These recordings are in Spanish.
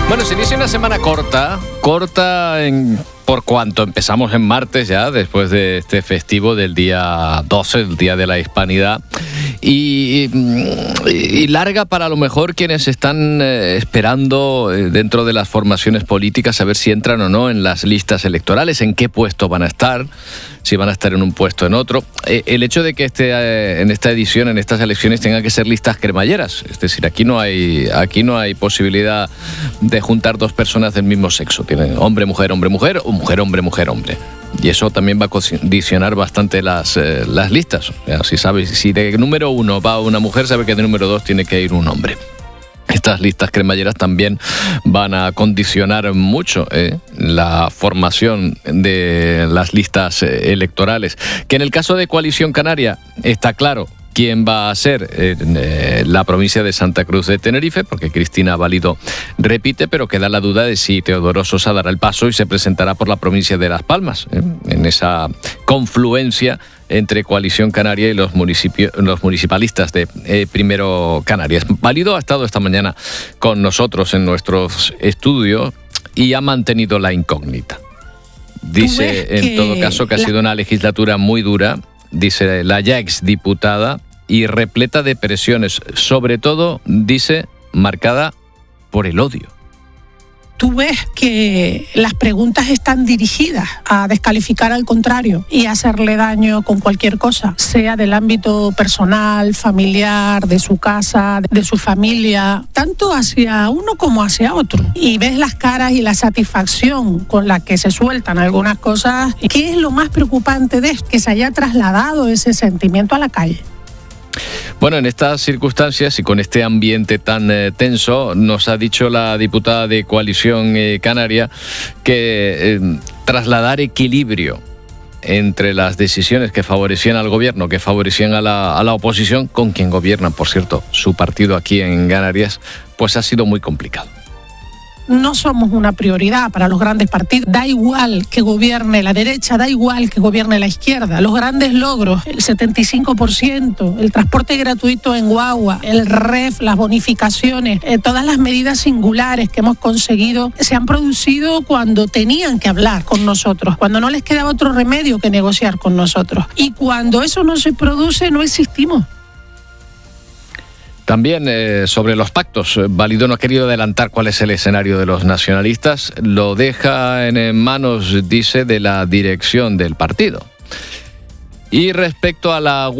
Bueno, se inicia una semana corta por cuanto empezamos en martes ya, después de este festivo del día 12, el Día de la Hispanidad, y larga para a lo mejor quienes están esperando dentro de las formaciones políticas a ver si entran o no en las listas electorales, en qué puesto van a estar, si van a estar en un puesto o en otro. El hecho de que en esta edición, en estas elecciones, tengan que ser listas cremalleras, es decir, aquí no hay posibilidad de juntar dos personas del mismo sexo. Tienen hombre, mujer, o mujer, hombre. Y eso también va a condicionar bastante las listas. O sea, si de número 1 va una mujer, sabe que de número 2 tiene que ir un hombre. Estas listas cremalleras también van a condicionar mucho la formación de las listas electorales. Que en el caso de Coalición Canaria está claro quién va a ser la provincia de Santa Cruz de Tenerife, porque Cristina Valido repite, pero queda la duda de si Teodoro Sosa dará el paso y se presentará por la provincia de Las Palmas, en esa confluencia entre Coalición Canaria y los municipalistas de Primero Canarias. Valido ha estado esta mañana con nosotros en nuestros estudios y ha mantenido la incógnita. Dice, en todo caso, que ha sido una legislatura muy dura, dice la ya exdiputada, y repleta de presiones, sobre todo, dice, marcada por el odio. Tú ves que las preguntas están dirigidas a descalificar al contrario y a hacerle daño con cualquier cosa, sea del ámbito personal, familiar, de su casa, de su familia, tanto hacia uno como hacia otro. Y ves las caras y la satisfacción con la que se sueltan algunas cosas. ¿Qué es lo más preocupante de esto? Que se haya trasladado ese sentimiento a la calle. Bueno, en estas circunstancias y con este ambiente tan tenso, nos ha dicho la diputada de Coalición Canaria que trasladar equilibrio entre las decisiones que favorecían al gobierno, que favorecían a la oposición, con quien gobierna, por cierto, su partido aquí en Canarias, pues ha sido muy complicado. No somos una prioridad para los grandes partidos. Da igual que gobierne la derecha, da igual que gobierne la izquierda. Los grandes logros, el 75%, el transporte gratuito en guagua, el REF, las bonificaciones, todas las medidas singulares que hemos conseguido se han producido cuando tenían que hablar con nosotros, cuando no les quedaba otro remedio que negociar con nosotros. Y cuando eso no se produce, no existimos. También sobre los pactos, Valido no ha querido adelantar cuál es el escenario de los nacionalistas, lo deja en manos, dice, de la dirección del partido. Y respecto a la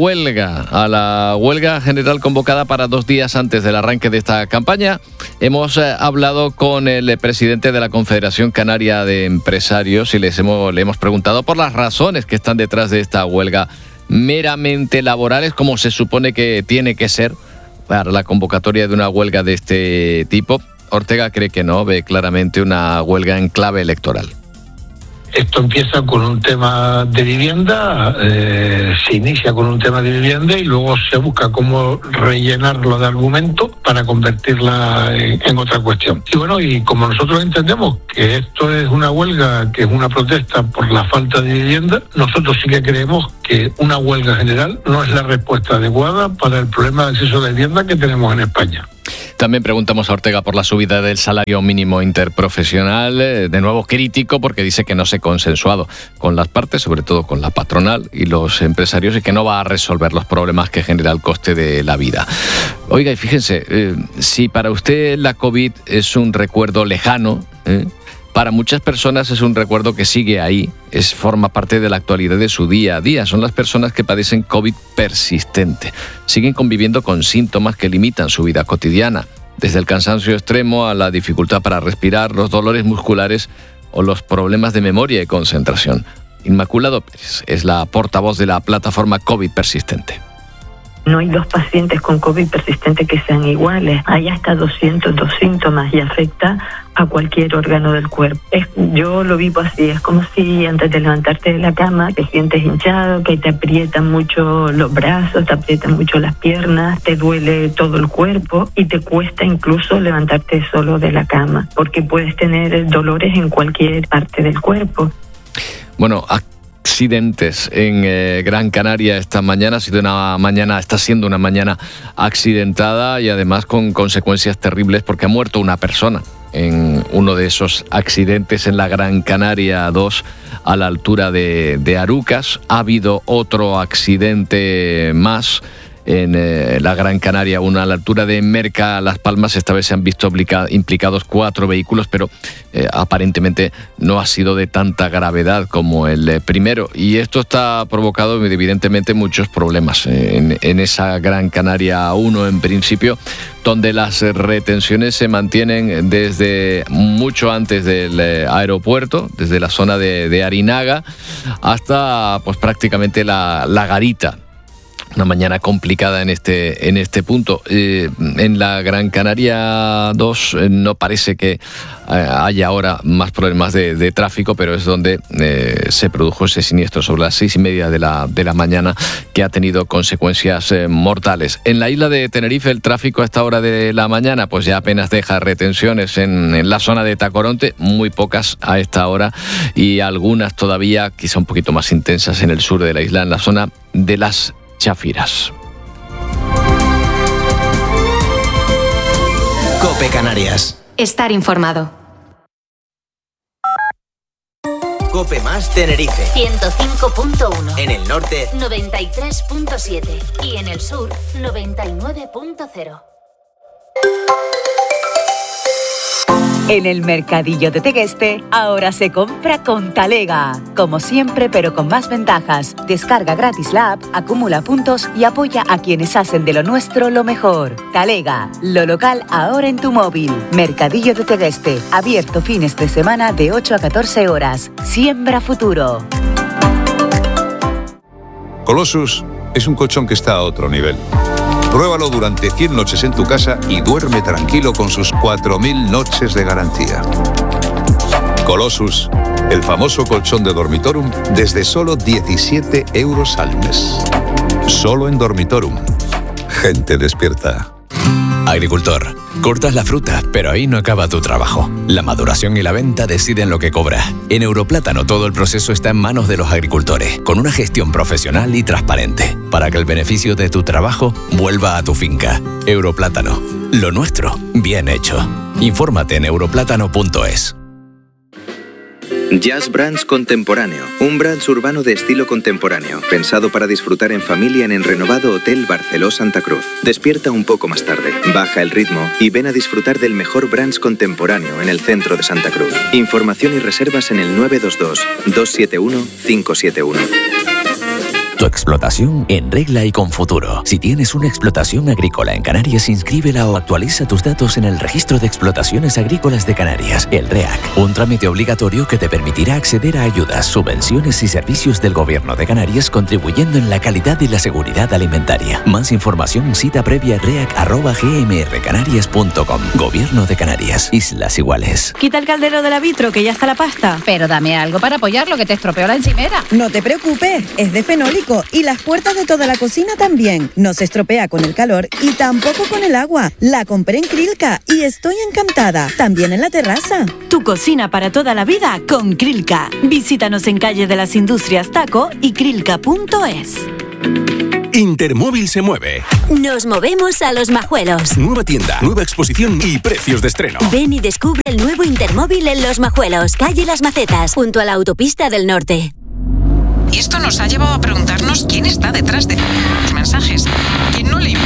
huelga general convocada para 2 días antes del arranque de esta campaña, hemos hablado con el presidente de la Confederación Canaria de Empresarios y le hemos preguntado por las razones que están detrás de esta huelga meramente laborales, como se supone que tiene que ser para la convocatoria de una huelga de este tipo. Ortega cree que no, ve claramente una huelga en clave electoral. Esto empieza con un tema de vivienda, se inicia con un tema de vivienda y luego se busca cómo rellenarlo de argumentos para convertirla en otra cuestión. Y bueno, y como nosotros entendemos que esto es una huelga, que es una protesta por la falta de vivienda, nosotros sí que creemos que una huelga general no es la respuesta adecuada para el problema de acceso a la vivienda que tenemos en España. También preguntamos a Ortega por la subida del salario mínimo interprofesional, de nuevo crítico porque dice que no se ha consensuado con las partes, sobre todo con la patronal y los empresarios, y que no va a resolver los problemas que genera el coste de la vida. Oiga, y fíjense, si para usted la COVID es un recuerdo lejano, para muchas personas es un recuerdo que sigue ahí, forma parte de la actualidad de su día a día. Son las personas que padecen COVID persistente. Siguen conviviendo con síntomas que limitan su vida cotidiana, desde el cansancio extremo a la dificultad para respirar, los dolores musculares o los problemas de memoria y concentración. Inmaculado Pérez es la portavoz de la plataforma COVID persistente. No hay 2 pacientes con COVID persistente que sean iguales. Hay hasta 202 síntomas y afecta a cualquier órgano del cuerpo. Yo lo vivo así, es como si antes de levantarte de la cama te sientes hinchado, que te aprietan mucho los brazos, te aprietan mucho las piernas, te duele todo el cuerpo y te cuesta incluso levantarte solo de la cama, porque puedes tener dolores en cualquier parte del cuerpo. Bueno, accidentes en Gran Canaria esta mañana. Está siendo una mañana accidentada y además con consecuencias terribles porque ha muerto una persona en uno de esos accidentes en la Gran Canaria 2 a la altura de Arucas. Ha habido otro accidente más en la Gran Canaria 1 a la altura de Merca, Las Palmas. Esta vez se han visto implicados 4 vehículos, pero aparentemente no ha sido de tanta gravedad como el primero. Y esto está provocado evidentemente muchos problemas en esa Gran Canaria 1 en principio, donde las retenciones se mantienen desde mucho antes del aeropuerto, desde la zona de Arinaga hasta pues prácticamente la Garita. Una mañana complicada en este punto. En la Gran Canaria 2 no parece que haya ahora más problemas de tráfico, pero es donde se produjo ese siniestro sobre las 6:30 de la mañana, que ha tenido consecuencias mortales. En la isla de Tenerife el tráfico a esta hora de la mañana pues ya apenas deja retenciones en la zona de Tacoronte, muy pocas a esta hora, y algunas todavía quizá un poquito más intensas en el sur de la isla, en la zona de las Chafiras. COPE Canarias. Estar informado. COPE más Tenerife. 105.1. En el norte, 93.7. Y en el sur, 99.0. En el Mercadillo de Tegueste, ahora se compra con Talega. Como siempre, pero con más ventajas. Descarga gratis la app, acumula puntos y apoya a quienes hacen de lo nuestro lo mejor. Talega, lo local ahora en tu móvil. Mercadillo de Tegueste, abierto fines de semana de 8 a 14 horas. Siembra futuro. Colossus es un colchón que está a otro nivel. Pruébalo durante 100 noches en tu casa y duerme tranquilo con sus 4.000 noches de garantía. Colossus, el famoso colchón de Dormitorum, desde solo 17 € al mes. Solo en Dormitorum. Gente despierta. Agricultor, cortas la fruta, pero ahí no acaba tu trabajo. La maduración y la venta deciden lo que cobras. En Europlátano todo el proceso está en manos de los agricultores, con una gestión profesional y transparente, para que el beneficio de tu trabajo vuelva a tu finca. Europlátano, lo nuestro, bien hecho. Infórmate en europlátano.es. Jazz Brands Contemporáneo, un brunch urbano de estilo contemporáneo, pensado para disfrutar en familia en el renovado Hotel Barceló Santa Cruz. Despierta un poco más tarde, baja el ritmo y ven a disfrutar del mejor brunch contemporáneo en el centro de Santa Cruz. Información y reservas en el 922-271-571. Tu explotación en regla y con futuro. Si tienes una explotación agrícola en Canarias, inscríbela o actualiza tus datos en el Registro de Explotaciones Agrícolas de Canarias, el REAC. Un trámite obligatorio que te permitirá acceder a ayudas, subvenciones y servicios del Gobierno de Canarias, contribuyendo en la calidad y la seguridad alimentaria. Más información, cita previa reac@gmrcanarias.com. Gobierno de Canarias. Islas Iguales. Quita el caldero de la vitro, que ya está la pasta. Pero dame algo para apoyarlo, que te estropeó la encimera. No te preocupes, es de fenólico. Y las puertas de toda la cocina también. No se estropea con el calor y tampoco con el agua. La compré en Krilka y estoy encantada. También en la terraza. Tu cocina para toda la vida con Krilka. Visítanos en Calle de las Industrias Taco y krilka.es. Intermóvil se mueve. Nos movemos a Los Majuelos. Nueva tienda, nueva exposición y precios de estreno. Ven y descubre el nuevo Intermóvil en Los Majuelos, calle Las Macetas, junto a la autopista del Norte. Y esto nos ha llevado a preguntarnos quién está detrás de los mensajes. ¿Quién no le...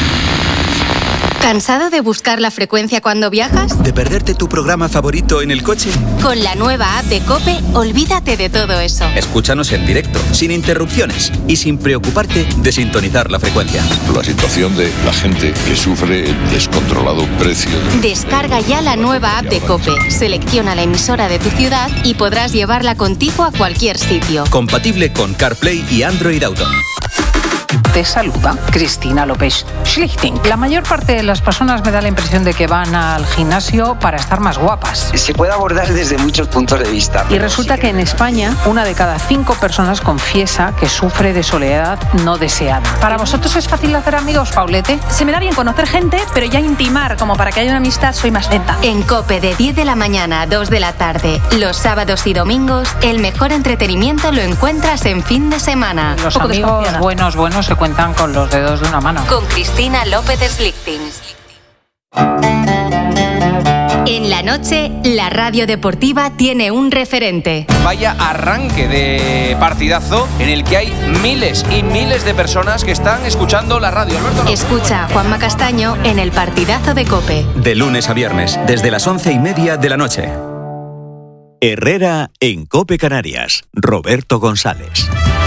¿Cansado de buscar la frecuencia cuando viajas? ¿De perderte tu programa favorito en el coche? Con la nueva app de COPE, olvídate de todo eso. Escúchanos en directo, sin interrupciones y sin preocuparte de sintonizar la frecuencia. La situación de la gente que sufre el descontrolado precio. Descarga ya la nueva app de COPE, selecciona la emisora de tu ciudad y podrás llevarla contigo a cualquier sitio. Compatible con CarPlay y Android Auto. Te saluda Cristina López Schlichting. La mayor parte de las personas me da la impresión de que van al gimnasio para estar más guapas. Se puede abordar desde muchos puntos de vista. Y resulta que en España, 1 de cada 5 personas confiesa que sufre de soledad no deseada. ¿Para vosotros es fácil hacer amigos, Paulete? Se me da bien conocer gente, pero ya intimar, como para que haya una amistad, soy más lenta. En COPE, de 10 de la mañana a 2 de la tarde, los sábados y domingos, el mejor entretenimiento lo encuentras en fin de semana. Los amigos buenos se cuentan con los dedos de una mano. Con Cristina López Schlichting. En la la noche, la radio deportiva tiene un referente. Vaya arranque de partidazo en el que hay miles y miles de personas que están escuchando la radio. Alberto, Escucha a Juanma Castaño en el partidazo de COPE. De lunes a viernes, desde las 11:30 de la noche. Herrera en COPE Canarias. Roberto González.